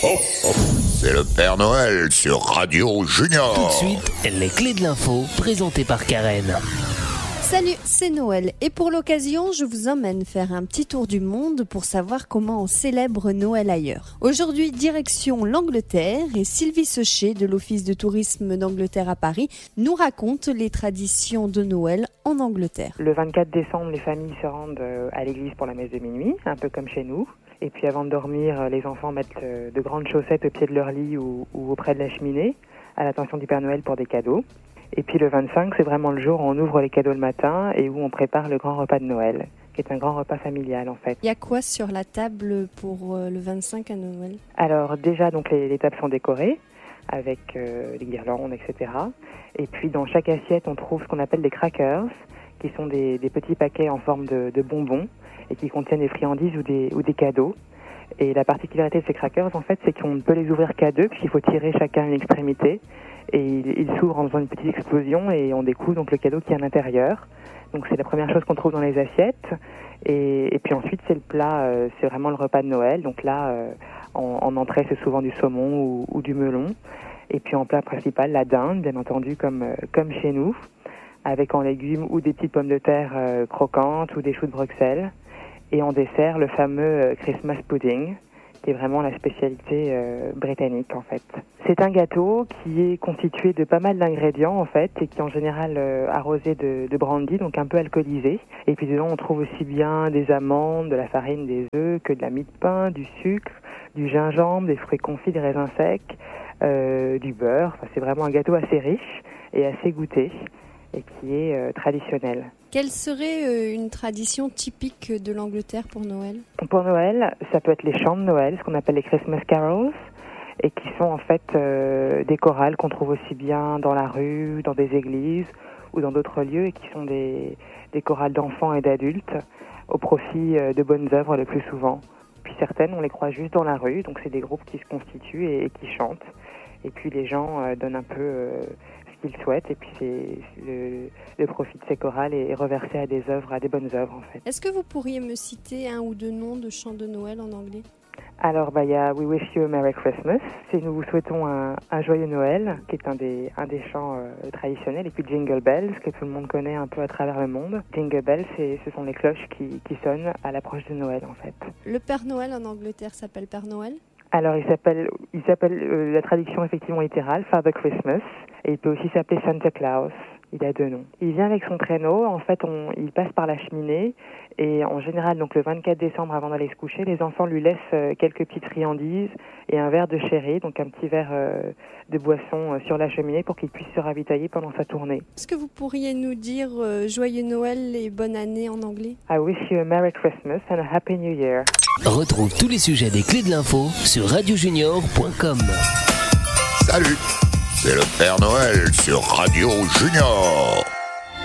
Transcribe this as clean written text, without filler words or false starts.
C'est le Père Noël sur Radio Junior. Tout de suite, les clés de l'info présentées par Karen. Salut, c'est Noël et pour l'occasion, je vous emmène faire un petit tour du monde pour savoir comment on célèbre Noël ailleurs. Aujourd'hui, direction l'Angleterre et Sylvie Sechet de l'Office de tourisme d'Angleterre à Paris nous raconte les traditions de Noël en Angleterre. Le 24 décembre, les familles se rendent à l'église pour la messe de minuit, un peu comme chez nous. Et puis avant de dormir, les enfants mettent de grandes chaussettes au pied de leur lit ou auprès de la cheminée, à l'attention du Père Noël pour des cadeaux. Et puis le 25, c'est vraiment le jour où on ouvre les cadeaux le matin et où on prépare le grand repas de Noël, qui est un grand repas familial en fait. Il y a quoi sur la table pour le 25 à Noël ? Alors déjà, donc les tables sont décorées avec des guirlandes, etc. Et puis dans chaque assiette, on trouve ce qu'on appelle des crackers, qui sont des petits paquets en forme de bonbons et qui contiennent des friandises ou des cadeaux. Et la particularité de ces crackers, en fait, c'est qu'on ne peut les ouvrir qu'à deux, puisqu'il faut tirer chacun une extrémité. Et ils s'ouvrent en faisant une petite explosion et on découvre donc le cadeau qui est à l'intérieur. Donc c'est la première chose qu'on trouve dans les assiettes. Et puis ensuite, c'est le plat, c'est vraiment le repas de Noël. Donc là, en entrée, c'est souvent du saumon ou du melon. Et puis en plat principal, la dinde, bien entendu, comme chez nous, avec en légumes ou des petites pommes de terre croquantes ou des choux de Bruxelles. Et en dessert, le fameux Christmas pudding, qui est vraiment la spécialité britannique en fait. C'est un gâteau qui est constitué de pas mal d'ingrédients en fait et qui est en général arrosé de brandy, donc un peu alcoolisé. Et puis dedans on trouve aussi bien des amandes, de la farine, des œufs, que de la mie de pain, du sucre, du gingembre, des fruits confits, des raisins secs, du beurre. Enfin, c'est vraiment un gâteau assez riche et assez goûté et qui est traditionnel. Quelle serait une tradition typique de l'Angleterre pour Noël ? Pour Noël, ça peut être les chants de Noël, ce qu'on appelle les Christmas carols, et qui sont en fait des chorales qu'on trouve aussi bien dans la rue, dans des églises ou dans d'autres lieux, et qui sont des chorales d'enfants et d'adultes au profit de bonnes œuvres le plus souvent. Puis certaines, on les croit juste dans la rue, donc c'est des groupes qui se constituent et qui chantent. Et puis les gens donnent un peu ce qu'ils souhaitent, et puis le profit de ces chorales est reversé à des œuvres, à des bonnes œuvres en fait. Est-ce que vous pourriez me citer un ou deux noms de chants de Noël en anglais ? Alors, il y a We Wish You a Merry Christmas, c'est Nous vous souhaitons un joyeux Noël, qui est un des chants traditionnels, et puis Jingle Bells, que tout le monde connaît un peu à travers le monde. Jingle Bells, ce sont les cloches qui sonnent à l'approche de Noël en fait. Le Père Noël en Angleterre s'appelle Père Noël ? Alors, il s'appelle la traduction effectivement littérale, Father Christmas, et il peut aussi s'appeler Santa Claus. Il a deux noms. Il vient avec son traîneau, en fait, il passe par la cheminée, et en général, donc le 24 décembre, avant d'aller se coucher, les enfants lui laissent quelques petites friandises et un verre de sherry, donc un petit verre de boisson sur la cheminée pour qu'il puisse se ravitailler pendant sa tournée. Est-ce que vous pourriez nous dire Joyeux Noël et bonne année en anglais ? I wish you a Merry Christmas and a Happy New Year. Retrouve tous les sujets des clés de l'info sur radiojunior.com. Salut, c'est le Père Noël sur Radio Junior.